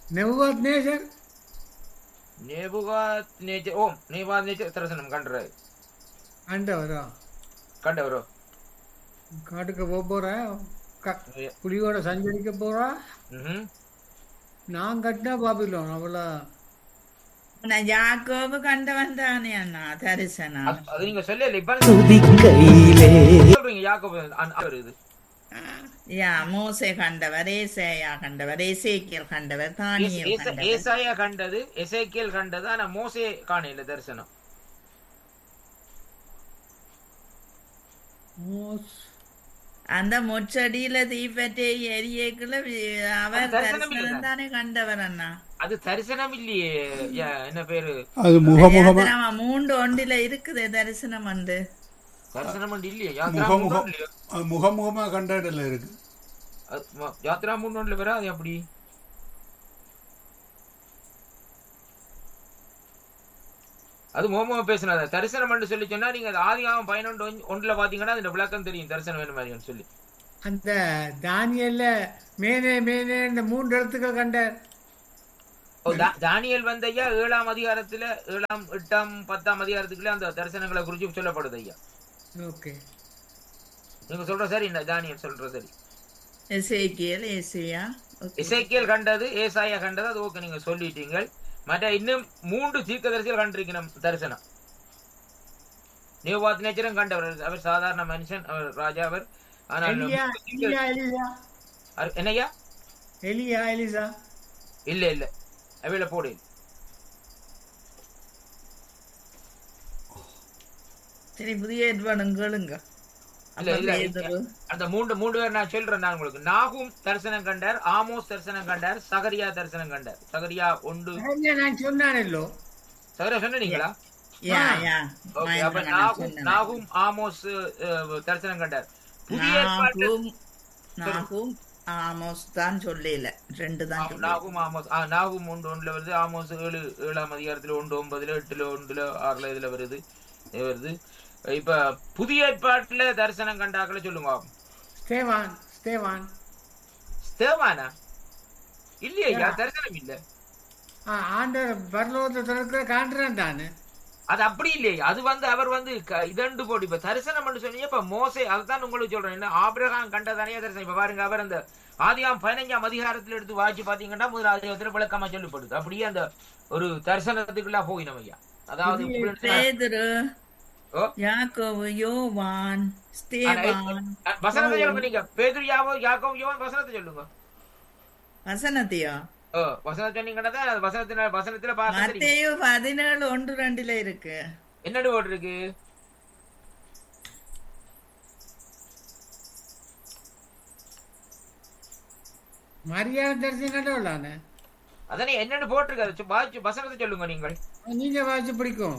ನೆಬೂಕದ್ನೆಚ್ಚರ್ Nebuchadnezzar ஓம் Nebuchadnezzar தரிசனம் கண்டது ஆண்டவரா கண்டவரோ காட்டுக்கு போக போற புலியோட சஞ்சரிக்க போறா. ம் நான் கட்டினா பாபிலோன் அவ்வளோ. யாக்கோபு கண்டவன் தானே அண்ணா தரிசனம். அது நீங்க சொல்லல இப்ப துதிக்கையிலே சொல்றீங்க யாக்கோபு வருது. யா மோசே கண்டவர், ஏசாயா கண்டவர், எசேக்கியேல் கண்டவர், தானியேல் கண்டவர். ஏசாயா கண்டது, எசேக்கியேல் கண்டது, ஆனா மோசே காணல தரிசனம். அந்த முச்சடியில தீப்பற்றி எரியக்குள்ள அவர் தரிசனம் தானே கண்டவர் அண்ணா. அது தரிசனம் இல்லையே. என்ன பேரு அது முகமுகமா மூன்று ஒன்றில இருக்குது தரிசனம் வந்து. தரிசனம் இல்லையா? முகமுகமா கண்டல இருக்கு. யாத்ரா 3:1 வேற. அது எப்படி? அது முகமுக பேசினத தரிசனம் சொல்லி சொன்னா நீங்க ஆதியாகமம் 11:1 பாத்தீங்கன்னா அந்த விளக்கம் தெரியும். தரிசனம் வேணும் மாதிரி சொல்லி அந்த தானியல்ல மேனே மேனே இந்த 3 எழுத்துக்கள் கண்டார். தானியல் வந்து ஐயா 7ஆம் அதிகாரத்துல 7ஆம் 8ஆம் 10ஆம் அதிகாரத்துக்குள்ள அந்த தரிசனங்களை குறிச்சு சொல்லப்படுது ஐயா. ஓகே, நீங்க சொல்ற சரி. தானியல் சொல்ற சரி. எசேக்கியேல், ஏசாயா, எசேக்கியேல் கண்டது, ஏசாயா கண்டது, அது ஓகே நீங்க சொல்லிட்டீங்க. மற்ற இன்னும் 3 தீர்க்கதரிசிகள் கண்டிருக்கணும் தரிசனம். நேபுகாத்நேச்சரும் கண்டவர். அவர் சாதாரண மனுஷன், அவர் ராஜா. அவர் ஆனால் என்னையா எலியா எலிசா இல்ல இல்ல அவையில போடு. சரி, புதிய ஏற்பாடும் கேளுங்க. அந்த மூன்று பேர் நான் சொல்றேன். நான் உங்களுக்கு நாகும் தரிசனம் கண்டார், ஆமோஸ் தரிசனம் கண்டார், சகரியா தரிசனம் கண்டார். சகரியா 1 நான் சொன்னானோ. சகரியா சொன்னீங்களா? நாகும் ஆமோஸ் தரிசனம் கண்டார். புதிய ஏற்பாடு ஆமோஸ் தான் சொல்லல, 2 தான். நாகும் ஆமோஸ். நாகும் 1:1 வருது. ஆமோஸ் 7ஆம் அதிகாரத்துல 1:9, 8, 1, 6 இதுல வருது. இப்ப புதிய ஏற்பாட்டுல தரிசனம் கண்டாக்களை சொல்லுங்க. ஸ்தேவானா இல்லையா? தரிசனம் இல்ல. ஆண்டவர் பரலோகத்துல காண்றான் தானே. அது அப்படி இல்லையா? அது வந்து அவர் வந்து இதண்டு போட்டு இப்ப தரிசனம் சொன்னீங்க. இப்ப மோசே அதுதான் உங்களுக்கு சொல்றேன். என்ன ஆபிரகாம் கண்டதானே தரிசனம். இப்ப பாருங்க, அவர் அந்த ஆதியாகமம் 15ஆம் அதிகாரத்துல எடுத்து வாய்ச்சி பாத்தீங்கன்னா முதல் அதிகாரத்துல விளக்கமா சொல்லப்படுது. அப்படியே அந்த ஒரு தரிசனத்துக்குள்ள போயினோம் ஐயா. அதாவது யாக்கோபு, யோவான், ஸ்தேவான். வசனத்தை சொல்லுங்க. நீங்க பேதுரு, யாக்கோபு, யோவான் வசனத்தை சொல்லுங்க. வசனத்தையா? வசனம் சொன்னீங்கன்னா வசனத்துல மத்தேயு 17:1-2 இருக்கு. என்னடு ஓடு இருக்கு? மரியாதை தரிசனம் அதானே என்னன்னு போட்டிருக்காரு. வசனத்தை சொல்லுங்க. நீங்க வாய்ச்சி பிடிக்கும்.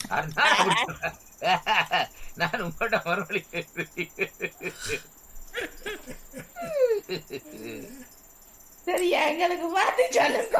நான் உங்கள்கிட்ட மறுபடி சரி, எங்களுக்கு மாத்தி சொல்லுங்க.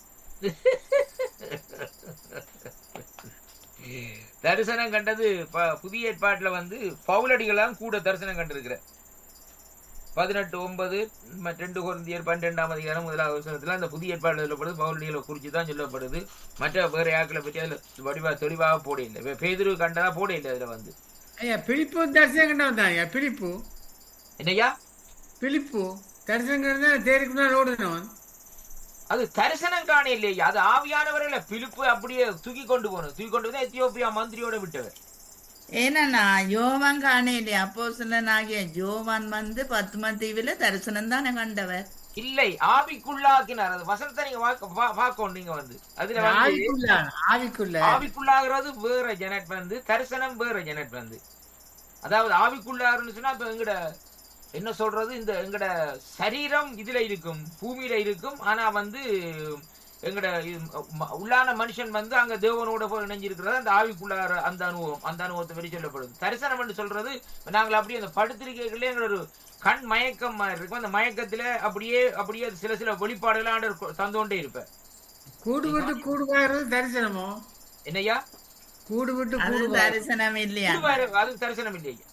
தரிசனம் கண்டது புதிய ஏற்பாட்டுல வந்து பவுலடிகளாம் கூட தரிசனம் கண்டிருக்கிற 18:9, 2 கொரிந்தியர் 12ஆம் அதிகாரம் 1வது வசனத்துல அந்த புதிய ஏற்பாடு சொல்லப்படுது. பவுலடிகளை குறிச்சுதான் சொல்லப்படுது. மற்ற வேற யாக்களை பற்றி அதுல வடிவா தெளிவாக போட இல்லை. பேதுரு கண்டதா போட இல்லை. அதுல வந்து பிலிப்பு தரிசனம் கண்டவன். பிலிப்பு என்னையா? பிலிப்பு தரிசனம் தேருக்கு ஓடணும். அது தரிசனம் காண இல்லையா? அது ஆவியானவர்களை பிலிப்பு அப்படியே தூக்கி கொண்டு போனோம். எத்தியோப்பியா மந்திரியோட விட்டவர். ஏன்னா யோவான் காணலையே. அப்போஸ்தலனாகிய யோவான் வந்து பத்ம தீவில தரிசனம் தானே கண்டவர். இல்லை, ஆவிக்குள்ளாக்கினார். அது வசனத்தை நீங்க பார்க்கணும். நீங்க வந்து அதுல ஆவிக்குள்ளாகிறது வேற ஜெனட் வந்து, தரிசனம் வேற ஜெனட் வந்து. அதாவது ஆவிக்குள்ளாருன்னு சொன்னா இப்ப எங்கட என்ன சொல்றது, இந்த எங்கட சரீரம் இதுல இருக்கும், பூமியில இருக்கும். ஆனா வந்து எங்கட உள்ளான மனுஷன் வந்து அங்க தேவனோட போய் இணைஞ்சிருக்கிறது அந்த ஆவிக்குள்ளார அந்த அனுபவத்தை பற்றி சொல்லப்படுது. தரிசனம் என்று சொல்றது நாங்கள் அப்படியே அந்த படுத்திருக்கைகளே எங்களோட ஒரு கண் மயக்கம் மாதிரி இருக்கும். அந்த மயக்கத்துல அப்படியே சில வெளிப்பாடுகள் தந்தோண்டே இருப்பேன். கூடு விட்டு கூடுவாரு தரிசனமோ என்னையா? கூடு விட்டு தரிசனம் இல்லையா? அது தரிசனம் இல்லையா?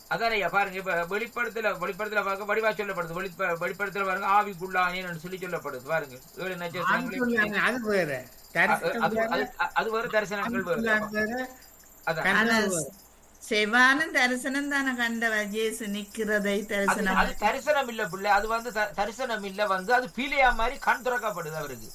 அதானையா பாருங்க, இப்ப வெளிப்படத்துல பாருங்க வடிவா சொல்லப்படுது. வெளிப்படத்துல பாருங்க ஆவிக்குள்ளானேன்னு சொல்லி சொல்லப்படுது. பாருங்க 7 நட்சத்திரங்கள் அது வேற அது வேறு தரிசனங்கள் வேறு. அதான் செவ்வானும் தரிசனம் தானே கண்டவர் இயேசு நிக்கிறதை தரிசனம். அது தரிசனம் இல்ல பிள்ளை, அது வந்து தரிசனம் இல்ல, வந்து அது பீலையா மாதிரி கண் திறக்கப்படுது அவருக்கு.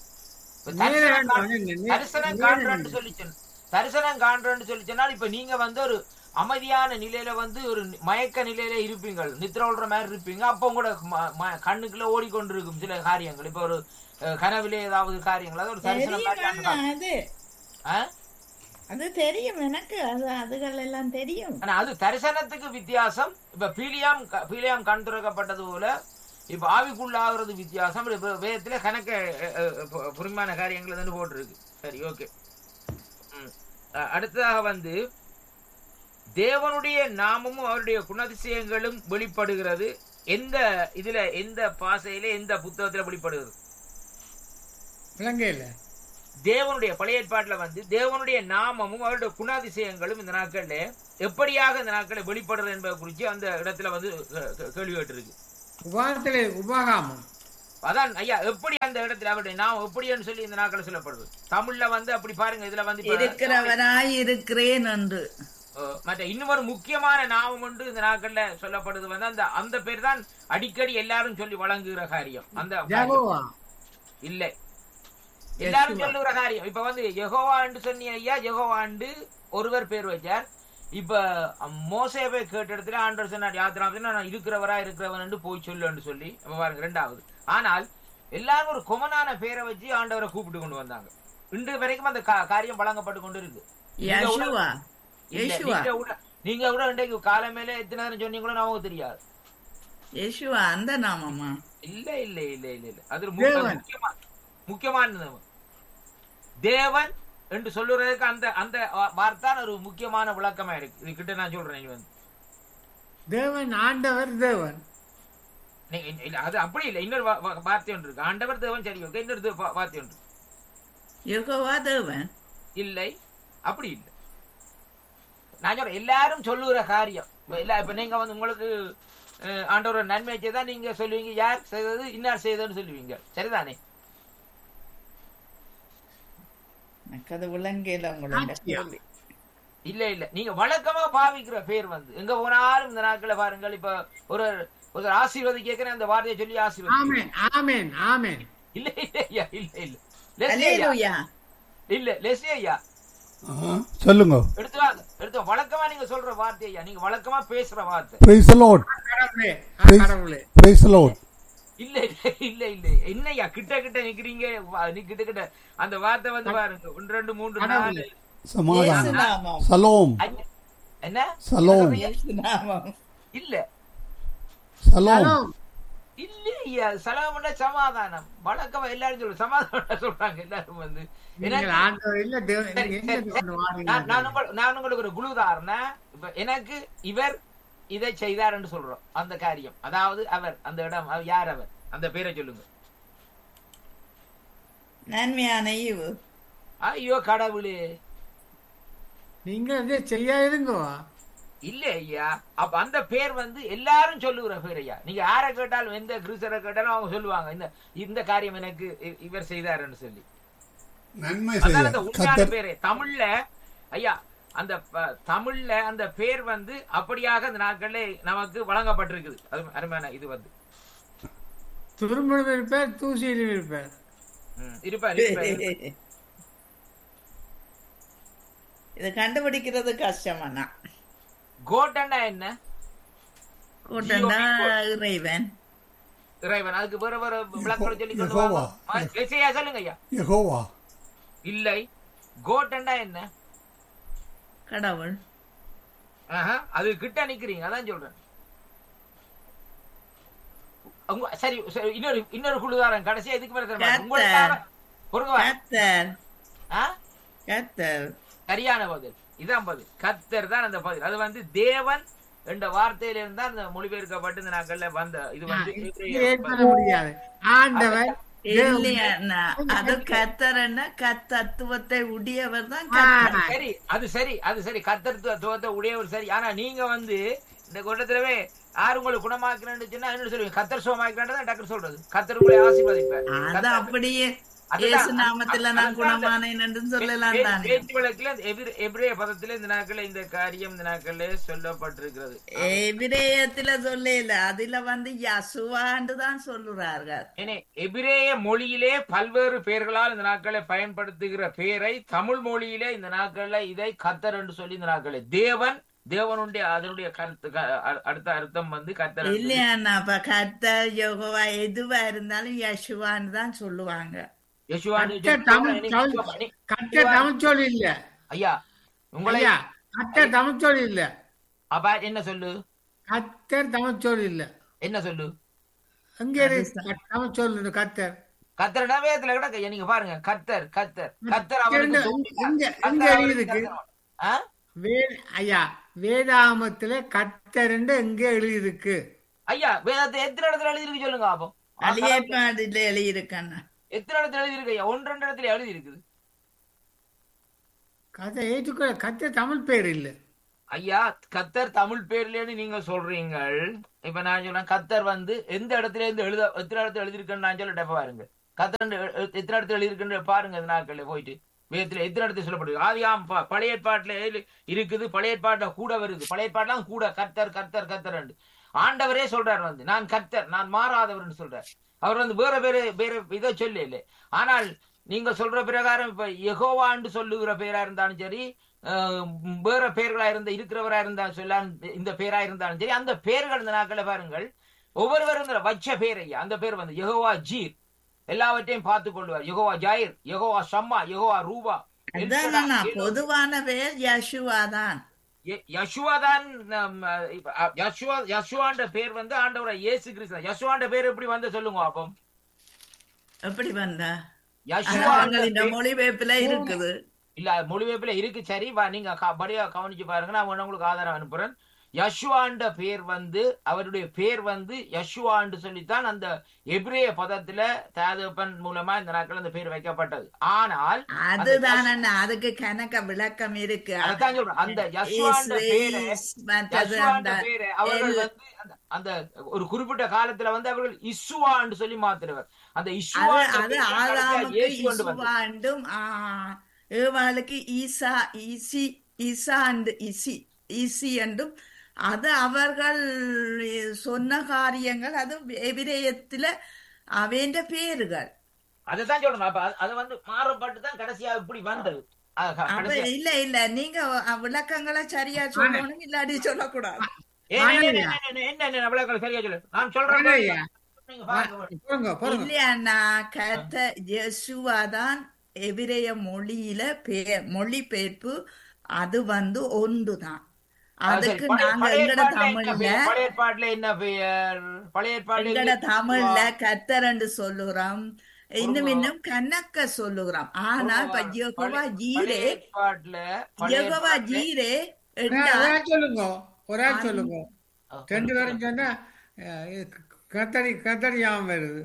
தரிசனம் காண்றன்னு சொல்லிச்சோன்னா இப்ப நீங்க வந்து ஒரு அமைதியான நிலையில வந்து ஒரு மயக்க நிலையில இருப்பீங்க, நித்திர விடுற மாதிரி இருப்பீங்க. அப்ப கூட கண்ணுக்குள்ள ஓடிக்கொண்டு இருக்கும் சில காரியங்கள். இப்ப ஒரு கனவுல ஏதாவது காரியங்கள், அது ஒரு தரிசனம். அது தெரியும் எனக்கு, அதுகள் எல்லாம் தெரியும். ஆனா அது தரிசனத்துக்கு வித்தியாசம். இப்ப பீலியாம் கண் திறக்கப்பட்டது போல இப்ப ஆவிக்குள்ளாகிறது வித்தியாசம். வேதத்துல கணக்க புரிமான காரியங்கள் வந்து போட்டிருக்கு. சரி, ஓகே. அடுத்ததாக வந்து தேவனுடைய நாமமும் அவருடைய குணாதிசயங்களும் வெளிப்படுகிறது. எந்த பாசையில எந்த புத்தகத்துல வெளிப்படுகிறது? இலங்கையில தேவனுடைய பழைய ஏற்பாட்டுல வந்து தேவனுடைய நாமமும் அவருடைய குணாதிசயங்களும் இந்த நாட்கள்ல எப்படியாக இந்த நாட்களை வெளிப்படுறது என்பதை குறித்து அந்த இடத்துல வந்து கேள்வி கேட்டிருக்கு. உபகாமம் அதான் ஐயா, எப்படி அந்த இடத்துல அவருடைய நாமம் எப்படின்னு சொல்லி இந்த நாட்களை சொல்லப்படுது. தமிழ்ல வந்து அப்படி பாருங்க, இதுல வந்து இருக்கிறவராய் இருக்கிறேன் என்று மற்ற இன்னொரு முக்கியமான நாமம் ஒன்று இந்த நாட்கள்ல சொல்லப்படுது. வந்து அந்த பேர் தான் அடிக்கடி எல்லாரும் சொல்லி வழங்குகிற காரியம். அந்த இல்லை, எல்லாரும் சொல்லுகிற காரியம். இப்ப வந்து யெகோவாண்டு சொன்னிய ஐயா, யெகோவாண்டு ஒருவர் பேர் வச்சார். இப்ப மோசேவை கேட்ட இடத்துல ஆண்டவர் சொன்னார், யாத்திராமத்துல நான் இருக்கிறவன் போய் சொல்லுன்னு சொல்லி. அப்ப பாருங்க ரெண்டாவது. ஆனால் எல்லாரும் ஒரு கொமனான பேரை வச்சு ஆண்டவரை கூப்பிட்டு கொண்டு வந்தாங்க. இன்று வரைக்கும் அந்த காரியம் வழங்கப்பட்டு கொண்டு இருக்கு. நீங்க கூட இன்றைக்கு கால மேல எத்தனை நேரம் சொன்னீங்களோ நமக்கு தெரியாது. அந்த நாமமா? இல்ல இல்ல இல்ல இல்ல இல்ல, அது முக்கியமான தேவன் என்று சொல்லுறதுக்கு அந்த வார்த்தை ஒரு முக்கியமான விளக்கமா இருக்கு. இது கிட்ட நான் சொல்றேன், வந்து தேவன் ஆண்டவர் தேவன். அது அப்படி இல்லை, இன்னொரு வார்த்தை ஒன்று இருக்கு. ஆண்டவர் தேவன் சரி, ஓகே. இன்னொரு வார்த்தை ஒன்று யெகோவா தேவன் இல்லை, அப்படி இல்லை. நான் சொல்றேன் எல்லாரும் சொல்லுகிற காரியம். இப்ப நீங்க வந்து உங்களுக்கு ஆண்டவர் நன்மை செய்தா நீங்க சொல்லுவீங்க, யார் செய்தது இன்னார் செய்ததுன்னு சொல்லுவீங்க, சரிதானே? இல்ல இல்ல, நீங்க வழக்கமா பாவிக்கிற பேர் வந்து எங்க போனாலும் இந்த நாட்களை பாருங்கள். இப்ப ஒரு ஆசீர்வாதி கேட்கிறேன், அந்த வார்த்தையை சொல்லி ஆசீர்வாதி. இல்ல இல்ல ஐயா, இல்ல இல்ல இல்ல லெஸ்லி ஐயா சொல்லுங்க. எடுத்து வழக்கமா நீங்க சொல்ற வார்த்தை ஐயா, நீங்க வழக்கமா பேசுற வார்த்தை. Praise the Lord. Praise the Lord. இல்ல இல்ல இல்ல இல்ல, என்னையா கிட்ட நிக்கிறீங்க? நீ கிட்ட அந்த வார்த்தை வந்து பாருங்க, 1 2 3 4 சமாதானம், சலோம். என்ன சலோம்? இல்ல சலோம் இல்லையா, சலோம்னா சமாதானம். வழக்கமா எல்லாரும் சொல்ல சமாதானம் சொல்றாங்க எல்லாரும் வந்து. நான் உங்களுக்கு ஒரு குழுதாரணம். இப்ப எனக்கு இவர் இதை செய்தார் என்று சொல்றோம், அந்த காரியம். அதாவது அவர் அந்த இடம், யார் அவர், அந்த பேரை சொல்லுங்க. நன்மையான ஐயோ கடவுளே, நீங்க செய்யாதுங்க. இல்ல ஐயா, அப்ப அந்த பேர் வந்து எல்லாரும் சொல்லுகிற பேர் ஐயா. நீங்க யாரை கேட்டாலும், எந்த கிறிஸ்தரை கேட்டாலும் அவங்க சொல்லுவாங்க இந்த காரியம் எனக்கு இவர் செய்தாருன்னு சொல்லி. உண்மையான பேரு தமிழ்ல ஐயா, அந்த தமிழ்ல அந்த பேர் வந்து அப்படியாக அந்த நாட்கள்ல நமக்கு வழங்கப்பட்டிருக்குது. அது அருமையான இது வந்து துரும்பும் இருப்பார், தூசியிலும் இருப்பார். இதை கண்டுபிடிக்கிறது கஷ்டமானா. கோட்டன்னா என்ன? கோட்டன்னா இறைவன். இறைவன், அதுக்கு வேற வேற விளக்கம் சொல்லி சொல்லுங்க ஐயா. யெகோவா இல்லை, கோட்டன்னா என்ன? கடவுள். அது கிட்ட நிக்கிறீங்க, அதான் சொல்றேன். சரி, இன்னொரு குழுதாரன் கடைசியா இதுக்கு மேல சரியான பதில் இதான் பதில். கர்த்தர் தான் அந்த பதில். அது வந்து தேவன் என்ற வார்த்தையில இருந்தா அந்த மொழிபெயர்க்கப்பட்டு இந்த நாட்கள்ல வந்த இது வந்து முடியாது. ஆண்டவர் அது கர்த்தர்னா கர்த்தத்துவத்தை உடையவர் தான். சரி, அது சரி கர்த்தத்துவத்தை உடையவர் சரி. ஆனா நீங்க வந்து இந்த கூட்டத்திலவே யாரு உங்களுக்கு குணமாக்குறேன்னு சொன்னா என்ன சொல்லுவீங்க? கத்தர் சுகமாக்குறேன் டக்குனு சொல்றது. கத்தர் உங்களை ஆசீர்வதிப்பார். அது அப்படியே இயேசு நாமத்துல நான் குணமானேன் என்று சொல்லலாம் தானே. பேச்சு வழக்குல எபிரேய பதத்துல இந்த நாட்கள்ல இந்த காரியம் இந்த நாட்கள்ல சொல்லப்பட்டிருக்கிறது. எபிரேயத்துல சொல்லல, அதுல யசுவான்னு தான் சொல்லுறார்கள். ஏனே எபிரேய மொழியிலே பல்வேறு பெயர்களால் இந்த நாட்களை பயன்படுத்துகிற பெயரை தமிழ் மொழியிலே இந்த நாட்கள்ல இதை கத்தர் என்று சொல்லி இந்த நாட்களை தேவனுடைய அதனுடைய அடுத்த அர்த்தம் கத்தர் இல்லையா. அப்ப கத்தர் யெகோவா எதுவா இருந்தாலும் யசுவான்னு தான் சொல்லுவாங்க. தமிழ்ச்சொல் இல்ல ஐயா, உங்களை கத்தர் தமிழ்ச்சொல் இல்ல. அப்ப என்ன சொல்லு? கத்தர் தமிழ்ச்சொல் இல்ல. என்ன சொல்லு? அங்கே தமிழ்ச்சொல் கத்தர். கத்தர்னா வேதத்துல கிடக்க. நீங்க பாருங்க, கத்தர் கத்தர் கத்தர் ஐயா வேதாமத்துல கத்தர் எங்க எழுதி இருக்கு? ஐயா வேதத்தை எத்தனை இடத்துல எழுதி இருக்கு சொல்லுங்க அப்போ. அழியப்பாடுல எழுதி இருக்கான எத்தனை இடத்துல எழுதி இருக்கு ஐயா? 1-2 இடத்துல எழுதி இருக்குது. கதை ஏற்றுக்கொள்ள கத்தர் தமிழ் பேர் இல்ல ஐயா. கத்தர் தமிழ் பேர்லன்னு நீங்க சொல்றீங்க. இப்ப நான் சொல்றேன் கத்தர் எந்த இடத்துல இருந்து எத்தனை இடத்துல எழுதிருக்குன்னு நான் சொல்ல பாருங்க. கத்தர் எத்தனை இடத்துல எழுதிருக்குன்னு பாருங்க. இந்த நாட்கள்ல போயிட்டு வேதத்துல எத்தனை இடத்துல சொல்லப்படுது? ஆதியாம் பழைய ஏற்பாட்டுல இருக்குது. பழைய ஏற்பாட்டுல கூட வருது. பழைய ஏற்பாட்டுலாம் கூட கத்தர் கத்தர் கத்தர் ஆண்டவரே சொல்றாரு நான் கத்தர், நான் மாறாதவர் சொல்றார். அவர் வேற வேற இதை சொல்ல இல்லை. ஆனால் நீங்க சொல்ற பிரகாரம் இப்ப யெகோவான்னு சொல்லுகிற பேரா இருந்தாலும் சரி, வேற பெயர்களா இருக்கிறவரா இருந்தாலும் சொல்ல இந்த பேரா இருந்தாலும் சரி, அந்த பெயர்கள் இந்த நாட்களை பாருங்கள் ஒவ்வொருவரும் வச்ச பேர் ஐயா. அந்த பேர் யெகோவா ஜீர், எல்லாவற்றையும் பார்த்து கொள்வார். யெகோவா ஜாயிர், யெகோவா ஷம்மா, யெகோவா ரூபா. பொதுவான பேர் யெஷுவா தான். யெஷுவான்ற பேர் ஆண்டவரா இயேசு கிறிஸ்து. யெஷுவான்ற பேர் எப்படி சொல்லுங்க அப்போ. எப்படி யெஷுவா மொழிபெயர்ப்புல இருக்குது இல்ல? மொழிபெயர்ப்புல இருக்கு. சரி, நீங்க படியா கவனிச்சு பாருங்க. நான் உங்களுக்கு ஆதாரம் அனுப்புறேன். யெஷுவான்ற பேர் அவருடைய பேர் யெஷுவான்னு சொல்லித்தான் அந்த எபிரேய பதத்துல தகப்பன் மூலமா இந்த நாட்கள் அந்த பேர் வைக்கப்பட்டது. ஆனால் அதுதான் அதுக்கு கணக்க விளக்கம் இருக்கு. அதான் சொல்றேன். அந்த யெஷுவான்ற பேரை அவர்கள் அந்த ஒரு குறிப்பிட்ட காலத்துல அவர்கள் இசுவான்னு சொல்லி மாத்துறவர். அந்த ஏவாளுக்கு ஈசா ஈசி ஈசா ஈசி என்றும் அது அவர்கள் சொன்ன காரியங்கள். அது எபிரேயத்துல அவன் பேர்கள். அதுதான் சொல்லணும். அது மாறப்பட்டுதான் கடைசியா இப்படி வந்தது. இல்ல இல்ல, நீங்க விளக்கங்களை சரியா சொல்லணும், இல்லாடி சொல்லக்கூடாது. என்ன விளக்கம் சரியா சொல்லு. நான் சொல்றேன் இல்லையா. கர்த்தர் யெஷுவா தான் எபிரேய மொழியில மொழிபெயர்ப்பு. அது ஒன்றுதான். அதுக்கு நாங்க எங்கட தமிழ்ல கத்தர் என்று சொல்லுறோம், இன்னும் கணக்க சொல்லுகிறோம். ஆனா இப்ப யெகோவா ஜீரே சொல்லுங்க. ஒரு ஆள் சொல்லுங்க. 2 பேரும் சொன்னா கத்தரியாம வருது.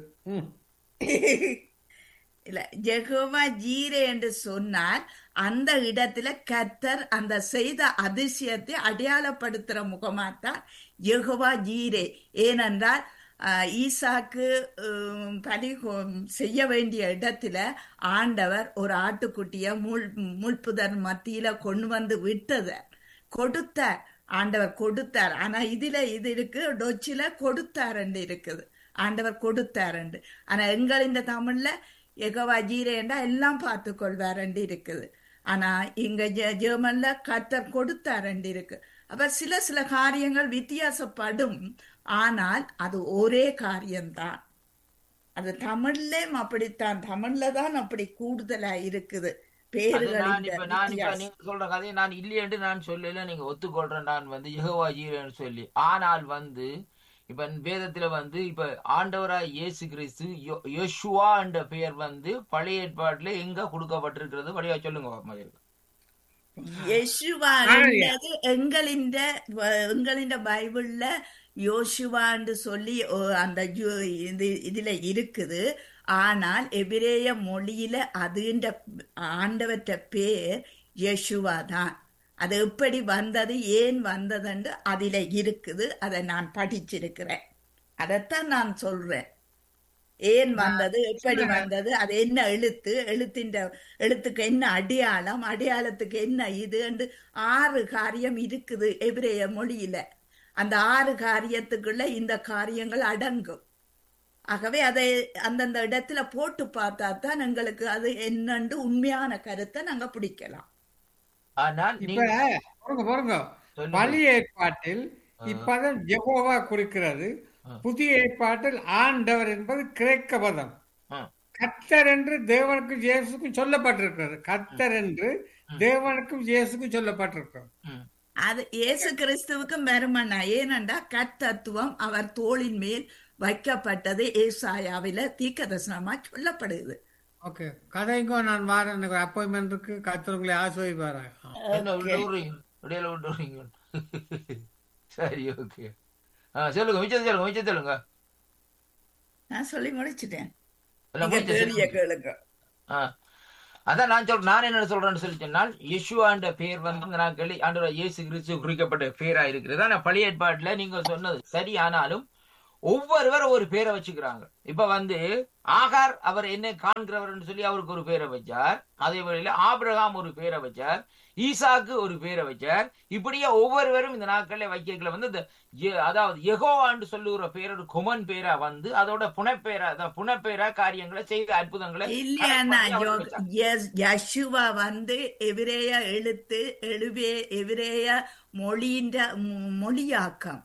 இல்ல, யெகோவா ஜீரே என்று சொன்னால் அந்த இடத்துல கர்த்தர் அந்த செய்த அதிசயத்தை அடையாளப்படுத்துற முகமாத்தான் யெகோவா ஜீரே. ஏனென்றால் ஈசாக்கு பலி செய்ய வேண்டிய இடத்துல ஆண்டவர் ஒரு ஆட்டுக்குட்டிய முள்புதர் மத்தியில கொண்டு கொடுத்தார். ஆண்டவர் கொடுத்தார். ஆனா இது இருக்கு டொச்சில கொடுத்தாருன்னு இருக்குது. ஆண்டவர் கொடுத்தாருண்டு. ஆனா எங்கள் இந்த தமிழ்ல யெகோவா ஜீரேண்டா எல்லாம் பார்த்து கொள்வாரண்டு இருக்குது. ஆனா இங்க ஜெர்மன்ல கர்த்தர் கொடுத்தாரண்டு இருக்கு. அப்ப சில காரியங்கள் வித்தியாசப்படும், ஆனால் அது ஒரே காரியம்தான். அது தமிழ்லயும் அப்படித்தான். தமிழ்ல தான் அப்படி கூடுதலா இருக்குது பேருகள். நீங்க சொல்ற கதையை நான் இல்லையென்று நான் சொல்லல, நீங்க ஒத்துக்கொள்றேன். நான் யெகோவா ஜீரேன்னு சொல்லி. ஆனால் இப்ப வேதத்துல இப்ப ஆண்டவரா இயேசு கிறிஸ்து யெஷுவா என்ற பெயர் பழைய ஏற்பாட்டுல எங்க கொடுக்கப்பட்டிருக்கிறது? படியா சொல்லுங்க. யெஷுவா எங்களின் பைபிள்ல யோசுவான்னு சொல்லி அந்த இதுல இருக்குது. ஆனால் எபிரேய மொழியில அதுன்ற ஆண்டவற்ற பேர் யெஷுவா தான். அது எப்படி வந்தது, ஏன் வந்ததுன்னு அதில் இருக்குது. அதை நான் படிச்சிருக்கிறேன். அதைத்தான் நான் சொல்றேன். ஏன் வந்தது, எப்படி வந்தது, அது என்ன எழுத்து, எழுத்துக்கு என்ன அடையாளம், அடையாளத்துக்கு என்ன இது என்று 6 காரியம் இருக்குது எபிரேய மொழியில. அந்த 6 காரியத்துக்குள்ள இந்த காரியங்கள் அடங்கும். ஆகவே அதை அந்தந்த இடத்துல போட்டு பார்த்தா தான் எங்களுக்கு அது என்னன்னு உண்மையான கருத்தை நாங்க பிடிக்கலாம். பாருங்க பழைய ஏற்பாட்டில் இப்பதம் யெகோவா குறிக்கிறது. புதிய ஏற்பாட்டில் ஆண்டவர் என்பது கிரேக்க பதம். கர்த்தர் என்று தேவனுக்கும் இயேசுக்கும் சொல்லப்பட்டிருக்கிறது. கர்த்தர் என்று தேவனுக்கும் இயேசுக்கும் சொல்லப்பட்டிருக்கிறது. அது இயேசு கிறிஸ்துவுக்கும் வருமன்னா, ஏனென்றா கர்த்தத்துவம் அவர் தோளின் மேல் வைக்கப்பட்டது ஏசாயாவில தீர்க்கதரிசனமா சொல்லப்படுது. ஓகே, கதைங்கோ நான் வாரேன். எனக்கு ஒரு அப்பாயின்மெண்ட் இருக்கு. கர்த்தர் ஆசிர்வதிப்பாராக. சரி, ஓகே, சொல்லுங்க, மிச்சம் சொல்லுங்க. நான் சொல்லி முடிச்சிட்டேன். கேளுங்க. அதான் நான் என்ன சொல்றேன்னு சொல்லி சொன்னால், யெஷுவான்ற பேர் வந்து நான் கேள்வி ஆண்டவர் இயேசு கிறிஸ்து குறிக்கப்பட்ட பேரா இருக்கிறது. ஆனா பழைய ஏற்பாட்டுல நீங்க சொன்னது சரி, ஆனாலும் ஒவ்வொருவர் ஒரு பேரை வச்சுக்கிறாங்க. இப்ப வந்து ஆகார் அவர் என்ன காண்கிறவர் சொல்லி அவருக்கு ஒரு பேரை வச்சார். அதே வேளையில ஆபிரகாம் ஒரு பேரை வச்சார், ஈசாக்கு ஒரு பேரை வச்சார். இப்படியே ஒவ்வொருவரும் இந்த நாட்கள்ல வைக்கல வந்து அதாவது யெகோவான்னு சொல்லுகிற பேரோட குமன் பேரா வந்து அதோட புனப்பேரா காரியங்களை செய்த அற்புதங்களை யெஷுவா வந்து எபிரேய எழுத்து எபிரேய மொழியாக்கம்.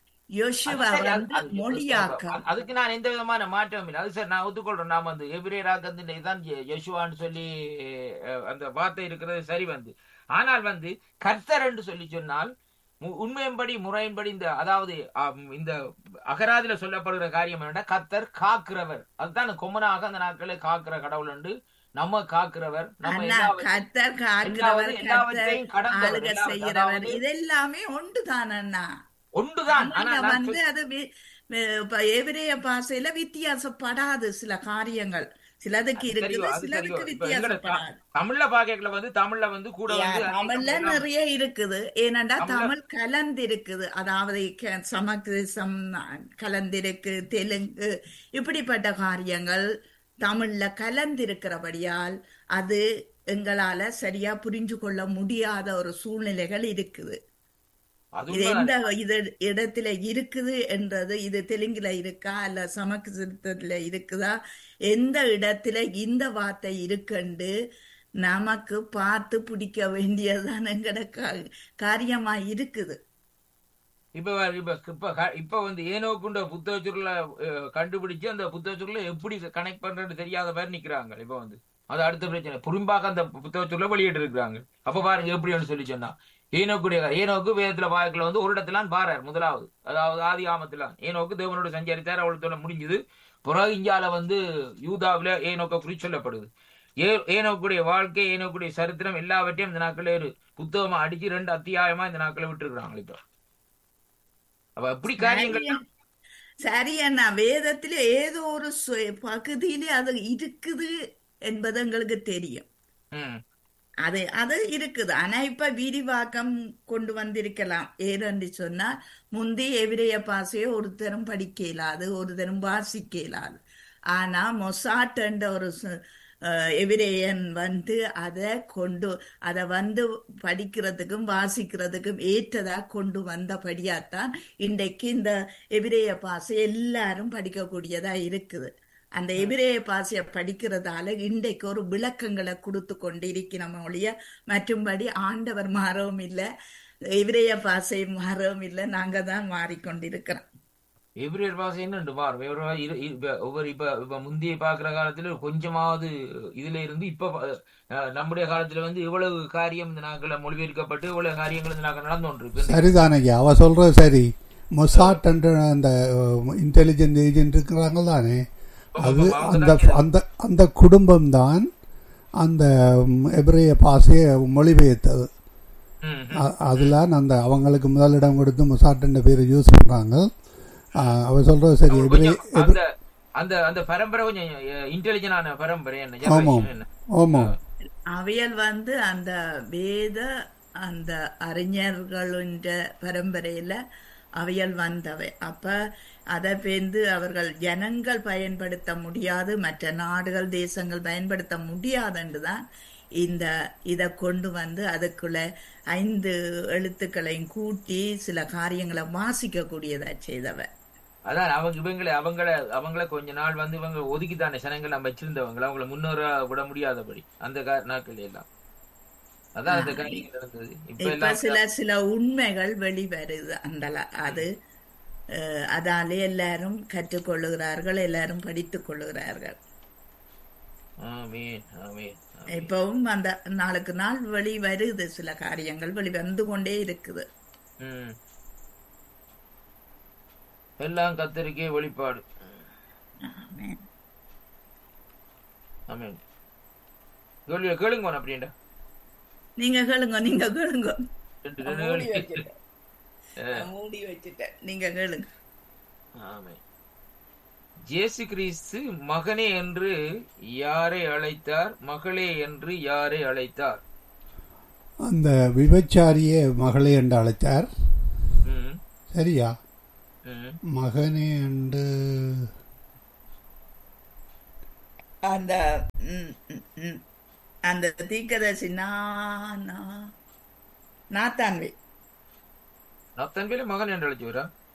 அதுக்கு நான் எந்த விதமான மாற்றமும் இல்லை. அது சார் நான் ஒத்துக்கொள்றேன். நான் வந்து எபிரேயராக்கத்தின் தான் யெஷுவான்னு சொல்லி அந்த வார்த்தை இருக்கிறது சரி வந்து. ஆனால் வந்து கர்த்தர் என்று சொல்லி சொன்னால் உண்மையின்படி முறையின்படி இந்த அதாவது இந்த அகராதில சொல்லப்படுகிற காரியம் என்னன்னா, கர்த்தர் காக்கிறவர். அதுதான் கொமனாக அந்த நாட்களை காக்கிற கடவுள் என்று நம்ம காக்கிறவர், எல்லாவற்றையும் கடந்தவர். இதெல்லாமே ஒன்றுதானா? ஒன்றுதான். வந்து அது எபிரேய பாஷையில வித்தியாசப்படாது. சில காரியங்கள் சிலதுக்கு இருக்குது, சிலதுக்கு வித்தியாசப்படாது. தமிழ்ல பாக்கல வந்து தமிழ்ல வந்து கூட தமிழ்ல நிறைய இருக்குது. ஏனண்டா தமிழ் கலந்திருக்குது. அதாவது சமஸ்கிருதம் கலந்திருக்கு, தெலுங்கு, இப்படிப்பட்ட காரியங்கள் தமிழ்ல கலந்திருக்கிறபடியால் அது எங்களால சரியா புரிஞ்சு கொள்ள முடியாத ஒரு சூழ்நிலைகள் இருக்குது. இது எந்த இடத்துல இருக்குது என்றது, இது தெலுங்குல இருக்கா இல்ல சமஸ்கிருதத்துல இருக்குதா, எந்த இடத்துல இந்த வார்த்தை இருக்குன்னு நமக்கு பார்த்து பிடிக்க வேண்டியதுதான் எங்கட காரியமா இருக்குது. இப்ப வந்து ஏனோக்குண்ட புத்தகச்சுருள கண்டுபிடிச்சு அந்த புத்தகச்சுருள எப்படி கனெக்ட் பண்றது தெரியாத மாதிரி நிக்கிறாங்க. இப்ப வந்து அது அடுத்த பிரச்சனை. புரிம்பாக அந்த புத்தகச்சுருள வெளியிட்டு இருக்கிறாங்க. அப்ப பாருங்க எப்படின்னு சொல்லி சொன்னா, ஏனோக்கு வேதத்துல வாய்க்குள்ள வந்து ஒரு இடத்துல பாரார். முதலாவது அதாவது ஆதி ஆமத்துல ஏனோக்கு தேவனோட சஞ்சரித்தார், அவளத்தோட முடிஞ்சது. பிறகு இந்தியால வந்து யூதாவில ஏனோக்க குறி சொல்லப்படுது. ஏனோக்குடைய வாழ்க்கை, ஏனோக்குடைய சரித்திரம் எல்லாவற்றையும் இந்த நாட்கள ஒரு புத்தகமா அடிச்சு 2 அத்தியாயமா இந்த நாட்களை விட்டு இருக்கிறாங்க. இப்ப அப்ப எப்படி காரியங்கள் சரி அண்ணா, வேதத்துல ஏதோ ஒரு பகுதியிலே அது இருக்குது என்பது எங்களுக்கு தெரியும். அது இருக்குது. ஆனா இப்ப விரிவாக்கம் கொண்டு வந்திருக்கலாம். ஏன்னு சொன்னா முந்தி எபிரேய பாஷையை ஒருத்தரும் படிக்க இயலாது, ஒருத்தரும் வாசிக்க இயலாது. ஆனா மொசாட் என்ற ஒரு எபிரேயன் வந்து அதை வந்து படிக்கிறதுக்கும் வாசிக்கிறதுக்கும் ஏற்றதா கொண்டு வந்தபடியாத்தான் இன்றைக்கு இந்த எபிரேய பாஷை எல்லாரும் படிக்கக்கூடியதா இருக்குது. அந்த எபிரேய பாஷையை படிக்கிறதால இன்றைக்கு ஒரு விளக்கங்களை கொடுத்து கொண்டு இருக்கிறோம் ஒழிய மற்றும்படி ஆண்டவர் மாறவும் இல்லை, எபிரேய பாஷை மாறவும் இல்லை, நாங்க தான் மாறிக்கொண்டிருக்கிறோம். எபிரேயர் பாஷை என்ன மாறும்? ஒவ்வொரு இப்ப முந்தைய பாக்குற காலத்துல கொஞ்சமாவது இதுல இருந்து இப்ப நம்முடைய காலத்துல வந்து இவ்வளவு காரியம் இந்த நாட்கள மொழிபெயர்க்கப்பட்டு இவ்வளவு காரியங்கள் இந்த நாட்கள் நடந்து கொண்டிருக்கு. சரிதானே அவ சொல்றது சரி. மொசாட் என்ற அந்த இன்டெலிஜென்ட் ஏஜென்ட் இருக்கிறாங்க தானே, அது அந்த குடும்பம் தான் அந்த எபிரேய பாஷையை மொழிபெயர்த்தது. அதுல அந்த அவங்களுக்கு முதலிடம் கொடுத்து மொசாட் என்ற பேரை யூஸ் பண்றாங்க. அவ சொல்றது சரி. அந்த பரம்பரை கொஞ்சம் இன்டெலிஜென்டான பரம்பரை. அவையல் வந்து அந்த வேத அந்த அறிஞர்களின் பரம்பரையில அவையல் வந்தவை. அப்ப அதை பேர்ந்து அவர்கள் ஜனங்கள் பயன்படுத்த முடியாது, மற்ற நாடுகள் தேசங்கள் பயன்படுத்த முடியாதுன்றுதான் இதை கொண்டு வந்து அதுக்குள்ள 5 எழுத்துக்களையும் கூட்டி சில காரியங்களை வாசிக்கக்கூடியதா செய்தவ. அதான் அவங்கள கொஞ்ச நாள் வந்து இவங்க ஒதுக்கித்தானே ஜனங்கள் நம்ம வச்சிருந்தவங்க அவங்களை முன்னேற விட முடியாதபடி அந்த நாட்கள் எல்லாம். அதான் அந்த காரியம் நடந்தது. இப்ப சில உண்மைகள் வெளிவருது. அது அதாலே எல்லாரும் கற்றுக்கொள்ளுகிறார்கள், எல்லாரும் படித்துக் கொள்ளுகிறார்கள். இப்பவும் அந்த நாளுக்கு நாள் வெளி வருது, சில காரியங்கள் வெளி வந்து கொண்டே இருக்குது. எல்லாம் கத்தரிக்கே வெளிப்பாடு. கேளுங்க அப்படின்டா. நீங்க கேளுங்க மூடி வச்சுட்டேன், நீங்க கேளுங்க. இயேசு கிறிஸ்து மகனே என்று யாரை அழைத்தார், மகளே என்று யாரை அழைத்தார்? அந்த விபச்சாரியே மகளே என்று அழைத்தார். சரியா? மகனே என்று அந்த தீர்க்கதரிசி நாத்தான்வே மகன் என்று அழைச்சுரா.